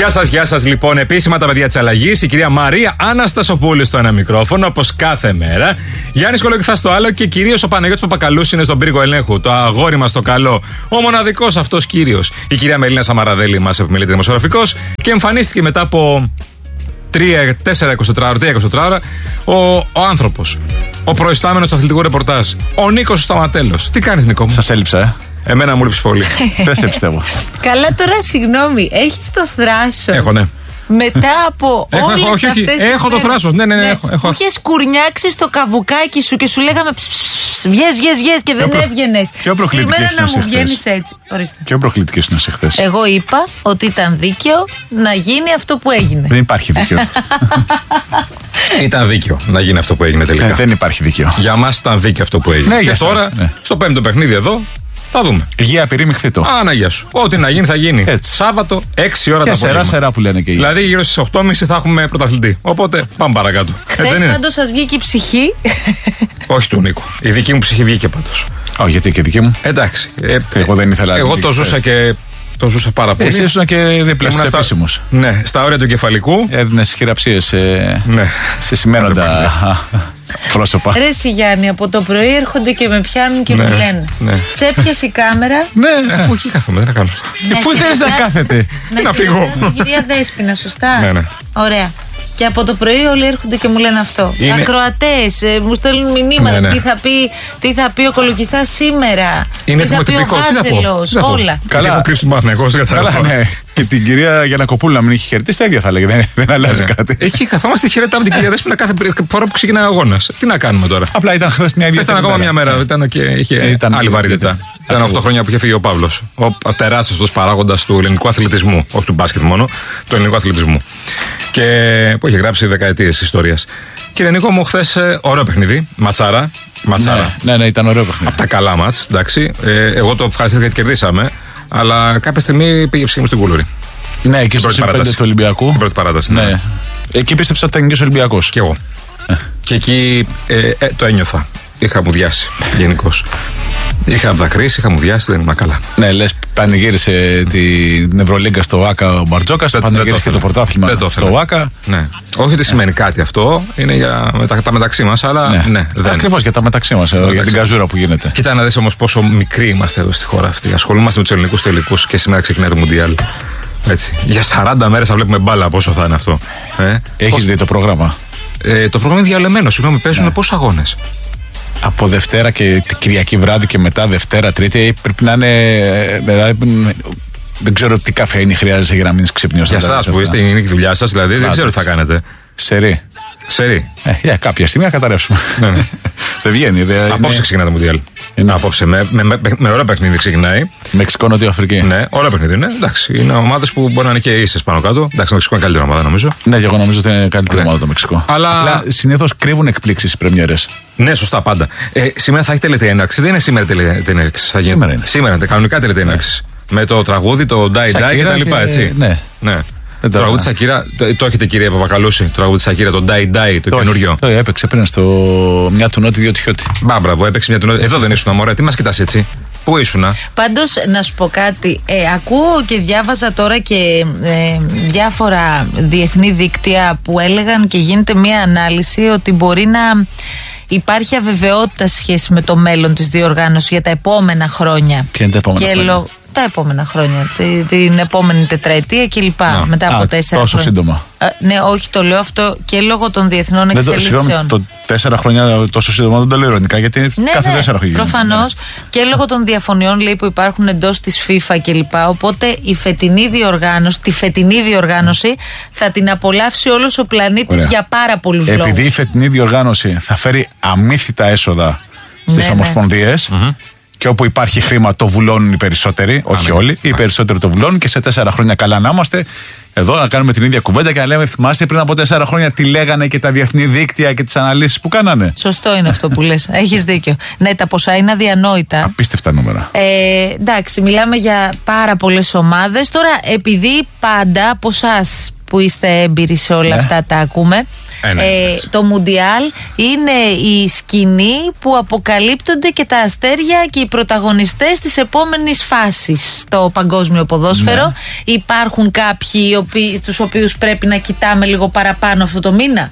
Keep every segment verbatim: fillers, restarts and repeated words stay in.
Γεια σας, γεια σας λοιπόν. Επίσημα τα παιδιά της αλλαγής. Η κυρία Μαρία Αναστασοπούλου στο ένα μικρόφωνο, όπως κάθε μέρα. Γιάννης Κολοκυθάς στο άλλο και κυρίως ο Παναγιώτης Παπακαλούς είναι στον πύργο ελέγχου. Το αγόρι μας το καλό. Ο μοναδικός αυτός κύριος. Η κυρία Μελίνα Σαμαραδέλη μας επιμελείται δημοσιογραφικός και εμφανίστηκε μετά από τρία τέσσερα εικοσιτέσσερα ώρα ο, ο άνθρωπος. Ο προϊστάμενος του αθλητικού ρεπορτάζ. Ο Νίκος Σταματέλος. Τι κάνεις, Νίκο μου? Σας έλειψα, ε. Εμένα μου λείψει πολύ. Δεν σε πιστεύω. Καλά, τώρα συγγνώμη, έχεις το θράσος. Έχω, ναι. Μετά από έχω, όλες έχω, όχι, όχι. αυτές Έχω το θράσος, ναι, ναι, ναι, ναι. Έχω, έχω. Που είχες κουρνιάξει στο καβουκάκι σου και σου λέγαμε βγες, βγες, βγες και δεν προ... έβγαινες. Σήμερα να μου βγαίνεις έτσι. Ορίστε. Ποιο προκλητικές είναι σε χθες? Εγώ είπα ότι ήταν δίκαιο να γίνει αυτό που έγινε. Δεν υπάρχει δίκαιο. Ήταν δίκαιο να γίνει αυτό που έγινε τελικά. Ε, δεν υπάρχει δίκαιο. Για μας ήταν δίκαιο αυτό που έγινε. Ναι, και για τώρα, σας, ναι. στο πέμπτο παιχνίδι εδώ, θα δούμε. Υγεία πυρήμη χθήτο. Αναγία σου. Ό,τι να γίνει θα γίνει. Έτσι. Σάββατο, έξι ώρα και τα απόγευμα. σερά-σερά που λένε και οι. Δηλαδή γύρω στις οκτώ και μισή θα έχουμε πρωταθλητή. Οπότε πάμε παρακάτω. Χθες πάντως σας βγήκε η ψυχή. Όχι του Νίκου. Η δική μου ψυχή βγήκε πάντως. Όχι, γιατί και δική μου. Εντάξει. Ε, εγώ δεν ήθελα. Εγώ το ζούσα και. Το ζούσα πάρα πολύ. Εσύ ήσουν και δίπλα στους επίσημους. Ναι, στα όρια του κεφαλικού. Έδινες χειραψίες σε, ναι. σε σημαίνοντα πρόσωπα. Ρε εσύ Γιάννη, από το πρωί έρχονται και με πιάνουν και ναι, μου λένε. Ναι. Σε έπιασε η κάμερα. Ναι, αφού εκεί κάθομαι, δεν να κάνω. Ναι, πού θέλεις να κάθετε? Να, να φύγω. Στην κυρία Δέσποινα, σωστά. Ναι, ναι. Ωραία. Και από το πρωί όλοι έρχονται και μου λένε αυτό. Είναι... Ακροατές, ε, μου στέλνουν μηνύματα. Ναι, ναι. Τι, θα πει, τι θα πει ο Κολοκυθάς σήμερα. Είναι τι θα πει ο Βάζελος. Όλα. Καλά, έχω κρύψει τον εγώ δεν κατάλαβα. Ναι. Και την κυρία Γιαννακοπούλου να μην έχει χαιρετήσει, τα ίδια θα λέγε. Δεν, δεν αλλάζει ναι, ναι. κάτι. Εκεί καθόμαστε, χαιρετάμε την κυρία Δέσποινα κάθε φορά που ξεκινάει ο αγώνας. Τι να κάνουμε τώρα? Απλά ήταν χθες μια ιδιαίτερη. Ήταν ακόμα μια μέρα. Ήταν και είχε ήταν άλλη βαρύτητα. Ήταν οκτώ χρόνια που είχε φύγει ο Παύλος. Ο τεράστιος παράγοντας του ελληνικού αθλητισμού. Όχι του μπάσκετ μόνο, του ελληνικού αθλητισμού. Και που είχε γράψει δεκαετίες ιστορίας. Κύριε Νίκο μου, χθες ωραίο παιχνίδι. Ματσάρα. Ματσάρα. Ναι, ναι, ναι, ήταν ωραίο παιχνίδι. Από τα καλά μάτς, εντάξει. Ε, εγώ το ευχαριστήθηκα γιατί κερδίσαμε. Αλλά κάποια στιγμή πήγε ψυχή μου στην κουλούρη. Ναι, εκεί στο συμπέντε του Ολυμπιακού. Στην πρώτη παράταση. Ναι. ναι. Εκεί πίστεψα ότι θα νικήσει ο Ολυμπιακός. Κι εγώ. Ε. Και εκεί ε, ε, το ένιωθα. Είχα μουδιάσει γενικώς. Είχα δακρύσει, είχα μουδιάσει, δεν ήμουν καλά. Ναι, λες, πανηγύρισε την Ευρωλίγκα στο ΟΑΚΑ ο Μπαρτζόκας, πανηγύρισε και το πρωτάθλημα στο ΟΑΚΑ. Ναι. Όχι ότι σημαίνει κάτι αυτό, είναι για μετα, τα μεταξύ μας, αλλά ναι, ναι δεν. Ακριβώς για τα μεταξύ μας, για την καζούρα που γίνεται. Κοίτα να δεις όμως πόσο μικροί είμαστε εδώ στη χώρα αυτή. Ασχολούμαστε με τους ελληνικούς τελικούς και σήμερα ξεκινάει το Μουντιάλ. Έτσι. Για σαράντα μέρες θα βλέπουμε μπάλα, πόσο θα είναι αυτό. Ε? Έχεις Πώς... δει το πρόγραμμα? Ε, το πρόγραμμα είναι διαλεμένο, συγγνώμη, παίζουν ναι. πόσους αγώνες? Από Δευτέρα και Κυριακή βράδυ και μετά Δευτέρα, Τρίτη πρέπει να είναι. Δηλαδή, δεν ξέρω τι καφέινη χρειάζεσαι για να μείνεις ξυπνιός. Για εσάς που είστε, είναι η δουλειά σας, δηλαδή δεν ξέρω τι θα κάνετε. Σερί. Σερί. Ε, για κάποια στιγμή να καταρρεύσουμε. Ναι, ναι. Δεν βγαίνει. Δε, Απόψε είναι... ξεκινάει το Μουντιάλ. Απόψε με, με, με, με ωραία παιχνίδι ξεκινάει. Μεξικό, Νότιο Αφρική. Ναι, ωραία παιχνίδι είναι. Εντάξει, είναι ομάδες που μπορεί να είναι και ίσες πάνω κάτω. Εντάξει, το Μεξικό είναι καλύτερη ομάδα νομίζω. Ναι, και εγώ νομίζω ότι είναι καλύτερη ναι. ομάδα το Μεξικό. Αλλά συνήθως κρύβουν εκπλήξεις οι πρεμιέρες. Ναι, σωστά πάντα. Ε, σήμερα θα έχει τελετή έναρξη. Δεν είναι σήμερα τελετή έναρξη. Θα γίνει. Σήμερα είναι. Σήμερα είναι κανονικά τελετή έναρξη. Ναι. Με το τραγούδι, το Die Die και τα λοιπά, έτσι. Ναι. ναι. Το τραγούδι της Σακύρα, το, το έχετε κυρία Παπακαλούση, το τραγούδι της Σακύρα, το Die Die, το, το καινούριο. Το έπαιξε πριν στο μια του Νότι, δύο τυχιώτη. Μπα, μπράβο, έπαιξε μια του Νότι. Εδώ δεν ήσουν, αμόρε, τι μας κοιτάς έτσι? Πού ήσουνα? Πάντως, να σου πω κάτι. Ε, ακούω και διάβαζα τώρα και ε, διάφορα διεθνή δίκτυα που έλεγαν και γίνεται μια ανάλυση ότι μπορεί να υπάρχει αβεβαιότητα σε σχέση με το μέλλον της διοργάνωσης για τα επόμενα χρόνια. Ποια είναι τα επόμενα χρόνια? Λο... Τα επόμενα χρόνια, την, την επόμενη τετραετία κλπ. No. Μετά από Α, τέσσερα τόσο χρόνια. σύντομα. Α, ναι, όχι, το λέω αυτό και λόγω των διεθνών δεν εξελίξεων. Το, συγγνώμη, το τέσσερα χρόνια τόσο σύντομα δεν το λέω ειρωνικά, γιατί ναι, κάθε ναι, τέσσερα χρόνια. Προφανώς. Ναι. Και λόγω των διαφωνιών λέει, που υπάρχουν εντός της FIFA κλπ. Οπότε η φετινή διοργάνωση, τη φετινή διοργάνωση θα την απολαύσει όλος ο πλανήτης. Ωραία. Για πάρα πολλούς λόγους. Επειδή η φετινή διοργάνωση θα φέρει αμύθιτα έσοδα στις ναι, ομοσπονδίες. Ναι. Mm-hmm. Και όπου υπάρχει χρήμα το βουλώνουν οι περισσότεροι, όχι Άμε. όλοι. Οι Άμε. περισσότεροι το βουλώνουν και σε τέσσερα χρόνια καλά να είμαστε. Εδώ να κάνουμε την ίδια κουβέντα και να λέμε, θυμάσαι πριν από τέσσερα χρόνια τι λέγανε και τα διεθνή δίκτυα και τις αναλύσεις που κάνανε. Σωστό είναι αυτό που λες. Έχεις δίκιο. Ναι, τα ποσά είναι αδιανόητα. Απίστευτα νούμερα. Ε, εντάξει, μιλάμε για πάρα πολλές ομάδες. Τώρα, επειδή πάντα από εσάς που είστε έμπειροι σε όλα ναι. αυτά τα ακούμε, Ε, ναι, ε, το Μουντιάλ είναι η σκηνή που αποκαλύπτονται και τα αστέρια και οι πρωταγωνιστές της επόμενης φάσης στο παγκόσμιο ποδόσφαιρο. Ναι. Υπάρχουν κάποιοι οποίοι, τους οποίους πρέπει να κοιτάμε λίγο παραπάνω αυτό το μήνα.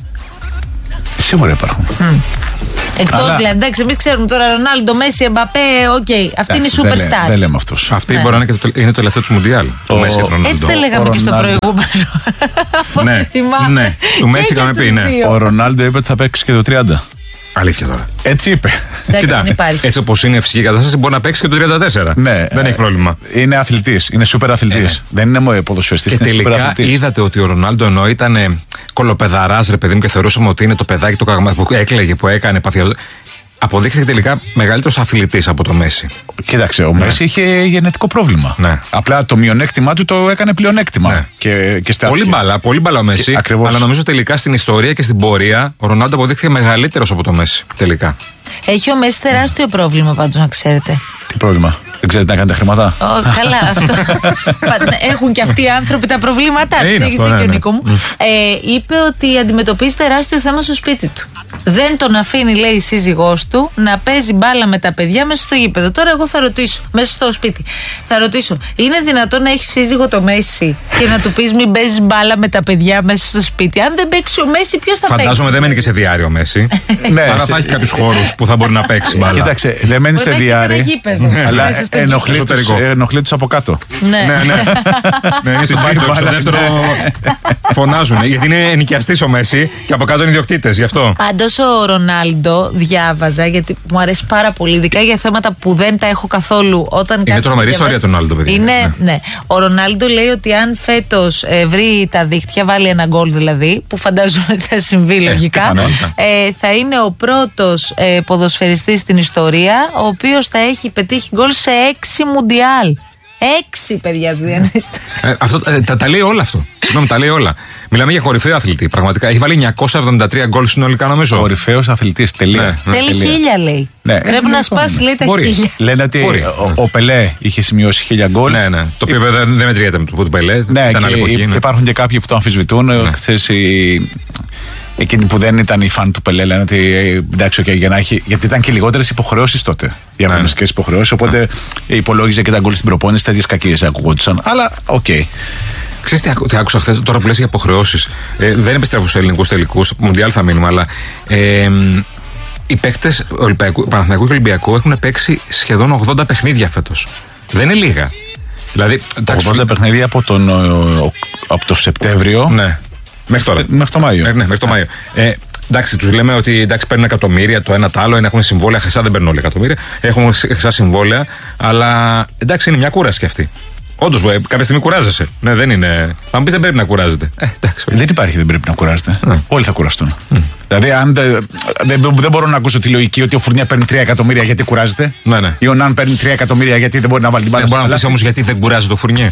Σίγουρα υπάρχουν. Mm. Εκτός αλλά... δηλαδή, εντάξει, εμείς ξέρουμε τώρα Ρονάλντο, Μέση, Εμπαπέ, οκ. Okay, αυτή είναι η superstar. Δεν λέμε αυτούς. Αυτή ναι. μπορεί να είναι, και το, είναι το τελευταίο του Μουντιάλ. Το Μέση και Ρονάλντο. Έτσι δεν λέγαμε και στο προηγούμενο. Ναι, ναι. Του Μέση είχαμε πει, ναι. Ο Ρονάλντο είπε ότι θα παίξει και το τριάντα. Αλήθεια τώρα. Έτσι είπε. Κοίτα, έτσι όπως είναι η φυσική κατάσταση, μπορεί να παίξει και το τριάντα τέσσερα. Ναι, δεν έχει πρόβλημα. Είναι αθλητής, είναι σούπερ αθλητής. Ε, δεν είναι μόνο ποδοσφαιριστής. Και τελικά είδατε ότι ο Ρονάλντο ενώ ήταν κολοπεδαράς, ρε παιδί μου, και θεωρούσαμε ότι είναι το παιδάκι το καγμά που έκλαιγε, που έκανε παθιαδό. Αποδείχθηκε τελικά μεγαλύτερος αθλητής από το Μέση. Κοίταξε, ο ναι. Μέση είχε γενετικό πρόβλημα. Ναι. Απλά το μειονέκτημά του το έκανε πλεονέκτημα. Ναι. Και, και πολύ μπάλα, πολύ μπάλα ο Μέση. Και, αλλά νομίζω τελικά στην ιστορία και στην πορεία ο Ρονάλντο αποδείχθηκε μεγαλύτερος από το Μέση. Τελικά. Έχει ο Μέση τεράστιο mm. πρόβλημα πάντως, να ξέρετε. Τι πρόβλημα? Δεν ξέρετε να κάνετε χρήματα. Oh, καλά, αυτό. Έχουν και αυτοί οι άνθρωποι τα προβλήματά του. Έχει δίκιο, ναι, Νίκο μου. Mm. Ε, είπε ότι αντιμετωπίζει τεράστιο θέμα στο σπίτι του. Δεν τον αφήνει, λέει, η σύζυγός του να παίζει μπάλα με τα παιδιά μέσα στο γήπεδο. Τώρα, εγώ θα ρωτήσω, μέσα στο σπίτι, θα ρωτήσω, είναι δυνατόν να έχει σύζυγο το Μέση και να του πει μην παίζει μπάλα με τα παιδιά μέσα στο σπίτι? Αν δεν παίξει ο Μέση, ποιο θα παίξει? Φαντάζομαι δεν μένει και σε διάρρη ο Μέση. Ναι, άρα θα έχει κάποιους χώρους που θα μπορεί να παίξει μπάλα. Κοίταξε, δεν μένει σε διάρρη. Αλλά ενοχλεί του από κάτω. Ναι, ναι. Είναι στο πάρκο, στο δεύτερο φωνάζουν. Γιατί είναι ενοικιαστής ο Μέση και από κάτω είναι ιδιοκτήτες, γι' αυτό. Πάντως ο Ρονάλντο, διάβαζα, γιατί μου αρέσει πάρα πολύ, ειδικά για θέματα που δεν τα έχω καθόλου όταν. Είναι τρομερή ιστορία του Ρονάλντο, παιδιά. Είναι, ναι. ναι. Ο Ρονάλντο λέει ότι αν φέτος ε, βρει τα δίχτυα, βάλει ένα γκολ δηλαδή, που φαντάζομαι ότι θα συμβεί ε, λογικά, ε, θα είναι ο πρώτος ε, ποδοσφαιριστής στην ιστορία, ο οποίος θα έχει πετύχει γκολ σε έξι Μουντιάλ. Έξι, παιδιά, διανύστε. Ε, αυτό, ε, τα, τα λέει όλα αυτό. Συγγνώμη, τα λέει όλα. Μιλάμε για κορυφαίο αθλητή. Πραγματικά έχει βάλει εννιακόσια εβδομήντα τρία γκολ συνολικά, νομίζω. Κορυφαίος αθλητής. Τελεία. Ναι, ναι. Θέλει τελεία. Χίλια, λέει. Ναι. Πρέπει ε, να σπάσει, ναι. λέει, τα Μπορεί. χίλια. Λένε ότι ο, ο Πελέ είχε σημειώσει χίλια γκολ. Ναι, ναι. Το οποίο δεν, δεν μετριέται με το του Πελέ. Ναι, ήταν άλλη εποχή, ναι. Υπάρχουν και κάποιοι που το αμφισβητούν. Ναι. Ξέρεις, οι... Εκείνοι που δεν ήταν οι φαν του Πελέ λένε ότι εντάξει, okay, για να έχει, γιατί ήταν και λιγότερες υποχρεώσεις τότε. Οι αγωνιστικές υποχρεώσεις. Οπότε ναι. υπολόγιζε και τα γκολ στην προπόνηση, τέτοιες κακίες ακουγόντουσαν. Αλλά οκ. Okay. Ξέρεις τι, τι άκουσα χθες, τώρα που λες για υποχρεώσεις. Ε, δεν επιστρέφω στους ελληνικούς τελικούς. Μουντιάλ θα μείνουμε, αλλά. Ε, οι παίκτες Παναθηναϊκού και Ολυμπιακού έχουν παίξει σχεδόν ογδόντα παιχνίδια φέτος. Δεν είναι λίγα. Δηλαδή, ογδόντα παιχνίδια από τον, από το Σεπτέμβριο. Ναι. Μέχρι τώρα. Μέχρι το Μάιο. Ε, ναι, μέχρι το Μάιο. Ε, εντάξει, τους λέμε ότι εντάξει, παίρνουν εκατομμύρια το ένα το άλλο, έχουν συμβόλαια. Χρυσά δεν παίρνουν όλοι εκατομμύρια. Έχουν χρυσά συμβόλαια. Αλλά εντάξει, είναι μια κούραση κι αυτή. Όντως, κάποια στιγμή κουράζεσαι. Ναι, δεν είναι. Αν πει δεν πρέπει να κουράζεται. Ε, εντάξει, δεν υπάρχει, δεν πρέπει να κουράζεται. Mm. Όλοι θα κουραστούν. Mm. Δηλαδή, αν δε, δεν, δεν μπορώ να ακούσω τη λογική ότι ο Φουρνιά παίρνει τρία εκατομμύρια γιατί κουράζεται. Ναι, ναι. Ή ο Ναν παίρνει τρία εκατομμύρια γιατί δεν μπορεί να βάλει την μπάλα. Δεν μπορεί να πει όμως γιατί δεν κουράζει το Φουρνιέ.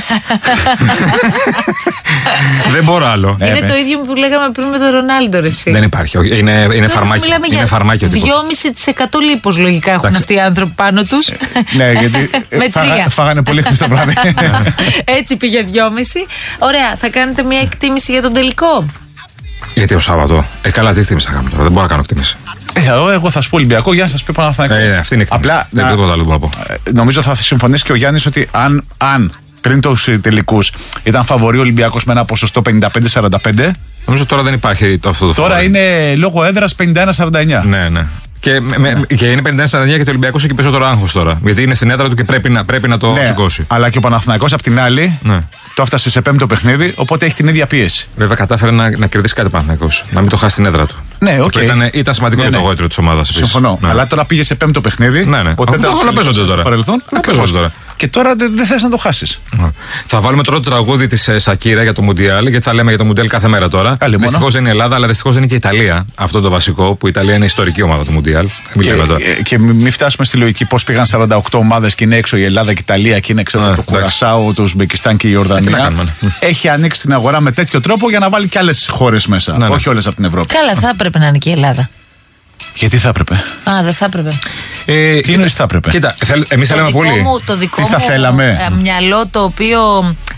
Δεν μπορώ άλλο. Είναι το ίδιο που λέγαμε πριν με τον Ρονάλντο, ρε εσύ. Δεν υπάρχει. Είναι, είναι φαρμάκι. Είναι φαρμάκι. δυόμισι τοις εκατό λίπος λογικά έχουν αυτοί οι άνθρωποι πάνω τους. Ναι, γιατί φάγανε πολύ χθες το βράδυ. Έτσι πήγε δυόμισι. Ωραία, θα κάνετε μια εκτίμηση για τον τελικό? Γιατί ο Σάββατο. Ε, καλά, τι εκτίμηση θα κάνουμε τώρα. Δεν μπορώ να κάνω εκτίμηση. Ε, εγώ θα σου πω Ολυμπιακό, Γιάννη, θα σου πει Παναθηναϊκό. Ε, αυτή είναι η εκτίμηση. Απλά. Δεν τίποτα άλλο να πω. Νομίζω θα συμφωνήσει και ο Γιάννης ότι αν, αν πριν τους τελικούς ήταν φαβορί ο Ολυμπιακός με ένα ποσοστό πενήντα πέντε σαράντα πέντε. Νομίζω τώρα δεν υπάρχει το αυτό το Τώρα φαβορί. Είναι λόγω έδρας πενήντα ένα σαράντα εννιά. Ναι, ναι. Και, με, ναι. και είναι πενήντα ένα σαράντα εννιά και το Ολυμπιακός έχει περισσότερο άγχος τώρα. Γιατί είναι στην έδρα του και πρέπει να, πρέπει να το ναι, σηκώσει. Αλλά και ο Παναθηναϊκός απ' την άλλη ναι. το έφτασε σε πέμπτο παιχνίδι, οπότε έχει την ίδια πίεση. Βέβαια κατάφερε να, να κερδίσει κάτι ο Παναθηναϊκός. Να μην το χάσει στην έδρα του. Ναι, οκ. Okay. Ήταν, ήταν σημαντικό ναι, ναι. το γόητρο της ομάδας. Συμφωνώ. Ναι. Αλλά τώρα πήγε σε πέμπτο παιχνίδι. Ναι, ναι. Όλα παίζονται τώρα. τώρα. Και τώρα δεν δε θες να το χάσεις. Θα βάλουμε τώρα το τραγούδι της Σακύρα για το Μουντιάλ, γιατί θα λέμε για το Μουντιάλ κάθε μέρα τώρα. Δυστυχώς δεν είναι η Ελλάδα, αλλά δυστυχώς δεν είναι και η Ιταλία. Αυτό το βασικό, που η Ιταλία είναι ιστορική ομάδα του Μουντιάλ. Και, και μην φτάσουμε στη λογική πώς πήγαν σαράντα οκτώ ομάδες και είναι έξω η Ελλάδα και η Ιταλία και είναι έξω το Κουρασάο, το Ουσμπεκιστάν και η Ιορδανία. Έχει ανοίξει την αγορά με τέτοιο τρόπο για να βάλει και άλλες χώρες μέσα. Όχι όλες από την Ευρώπη. Καλά, θα έπρεπε να είναι και η Ελλάδα. Γιατί θα έπρεπε? Α, δεν θα έπρεπε. Ε, Τι εννοείς θα έπρεπε? Κοίτα, εμείς θέλαμε πολύ. Μου, το δικό Τι θα μου θέλαμε? μυαλό, το οποίο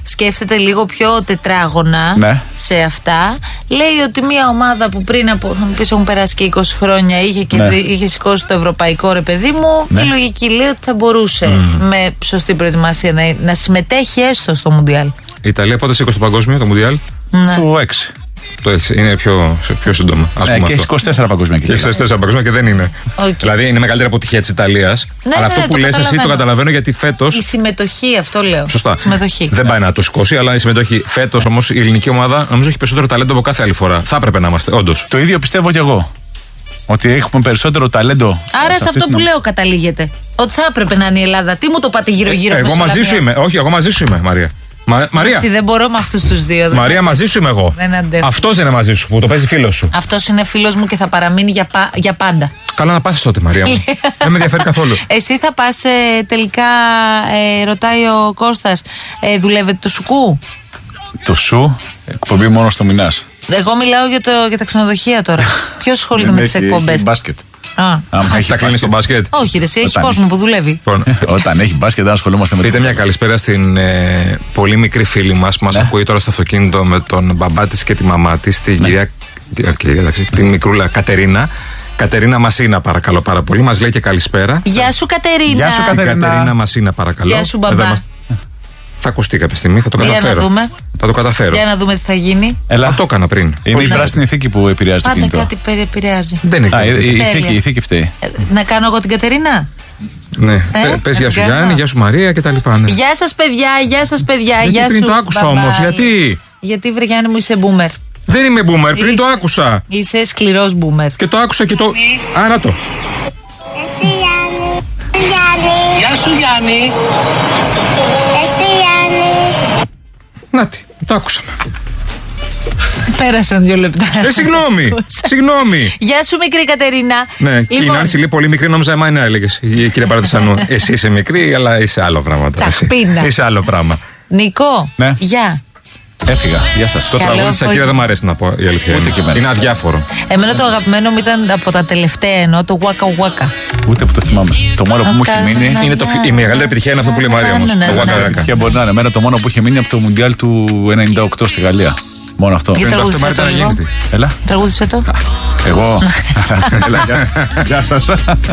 σκέφτεται λίγο πιο τετράγωνα ναι. σε αυτά. Λέει ότι μια ομάδα που πριν από, θα μου πεις, έχουν περάσει και είκοσι χρόνια, είχε, και ναι. είχε σηκώσει το ευρωπαϊκό, ρε παιδί μου, ναι. η λογική λέει ότι θα μπορούσε mm. με σωστή προετοιμασία να, να συμμετέχει έστω στο Μουντιάλ. Η Ιταλία πότε σήκωσε το παγκόσμιο, το Μουντιάλ? Ναι. Το έξι. Το έξι. Είναι πιο, πιο σύντομα. Ας ναι, πούμε και έχει είκοσι τέσσερα παγκόσμια. Και έχει είκοσι τέσσερα παγκόσμια και δεν είναι. Okay. Δηλαδή είναι μεγαλύτερη αποτυχία της Ιταλίας. Ναι, αλλά ναι, αυτό ναι, που λες εσύ το καταλαβαίνω, γιατί φέτος. Η συμμετοχή, αυτό λέω. Σωστά. Συμμετοχή. Δεν πάει να το σηκώσει, αλλά η συμμετοχή. Φέτος όμως η ελληνική ομάδα νομίζω έχει περισσότερο ταλέντο από κάθε άλλη φορά. Θα έπρεπε να είμαστε, όντως. Το ίδιο πιστεύω κι εγώ. Ότι έχουμε περισσότερο ταλέντο. Άρα σε αυτό που λέω καταλήγεται. Ότι θα έπρεπε να είναι η Ελλάδα. Τι μου το πάτε γύρω-γύρω. Ε, εγώ μαζί σου είμαι. Όχι, εγώ μαζί σου είμαι, Μαρία. Μα, Μαρία. Εσύ δεν μπορώ με αυτούς τους δύο. Μαρία, μαζί σου είμαι εγώ. Αυτός είναι μαζί σου που το παίζει φίλος σου. Αυτός είναι φίλος μου και θα παραμείνει για, πα, για πάντα. Καλά να πάθεις τότε, Μαρία μου. Δεν με ενδιαφέρει καθόλου. Εσύ θα πας ε, τελικά, ε, ρωτάει ο Κώστας, ε, δουλεύετε το σουκού? Το σου, εκπομπή μόνο στο Μινάς. Εγώ μιλάω για, το, για τα ξενοδοχεία τώρα. Ποιος ασχολείται με τις εκπομπές? Έχει μπάσκετ. Α, θα κλείνει στο μπάσκετ. Όχι, ρε, εσύ έχει κόσμο που δουλεύει. Όταν έχει μπάσκετ, δεν ασχολούμαστε με το. Πείτε μια καλησπέρα στην ε, πολύ μικρή φίλη μας που μας ακούει τώρα στο αυτοκίνητο με τον μπαμπά της και τη μαμά της, την κυρία, τη μικρούλα Κατερίνα. Κατερίνα Μασίνα, παρακαλώ πάρα πολύ. Μας λέει και καλησπέρα. Γεια σου, Κατερίνα. Γεια σου, Κατερίνα. Κατερίνα Μασίνα, παρακαλώ. Γεια σου, μπαμπά. Θα ακουστεί κάποια στιγμή, θα το καταφέρω. Για να δούμε. Θα το καταφέρω. Για να δούμε τι θα γίνει. Έλα. Το έκανα πριν. Είναι η πράσινη θήκη που επηρεάζει το κινητό. Πάντα κάτι επηρεάζει. Δεν είναι. Α, η, η, θήκη, η θήκη φταίει. Ε, να κάνω εγώ την Κατερίνα. Ναι. Ε, Πες γεια σου Γιάννη, γεια σου Μαρία και τα λοιπά. Ναι. Γεια σας παιδιά, γεια σας παιδιά. Γιατί γεια πριν σου, το άκουσα bye-bye. όμως, γιατί. Γιατί βρε Γιάννη μου είσαι boomer. Δεν είμαι boomer, πριν Είσαι, το άκουσα. Είσαι σκληρός boomer. Και το άκουσα και το. Άρα το. Εσύ Γιάννη. Γιάννη. Γεια σου Γιάννη. Εσύ Γιάννη. Νάτι, το άκουσαμε. Πέρασαν δύο λεπτά. Ε, συγγνώμη, συγγνώμη. Γεια σου μικρή Κατερίνα. Ναι, και η Λοιπόν, Νάνση λέει πολύ μικρή, νόμιζα εμένα έλεγες, η κυρία Παρατησανού. Εσύ είσαι μικρή, αλλά είσαι άλλο πράγμα. τώρα, εσύ. Τσαχπίνα. Είσαι άλλο πράγμα. Νικό, Ναι. γεια. Έφυγα. Γεια σας. Το Καλό τραγούδι της Ακύρα απόγευμα. δεν μου αρέσει να πω η αλήθεια. Ούτε και εμένα. Είναι αδιάφορο. Εμένα το αγαπημένο μου ήταν από τα τελευταία, εννοώ το Waka Waka. Ούτε που το θυμάμαι. Το μόνο που μου έχει μείνει. Είναι το, η μεγαλύτερη επιτυχία είναι αυτό που λέει η Μαρία όμως. Ναι, ναι, Το ναι, Waka ναι. Waka. Και μπορεί να είναι. Εμένα το μόνο που είχε μείνει από το Μουντιάλ του ενενήντα οκτώ στη Γαλλία. Μόνο αυτό. Για Το τραγούδισε αυτό το ήταν να λίγο. γίνεται. Έλα. Τραγούδισε το. Εγώ. Έλα, γεια- Γεια σας.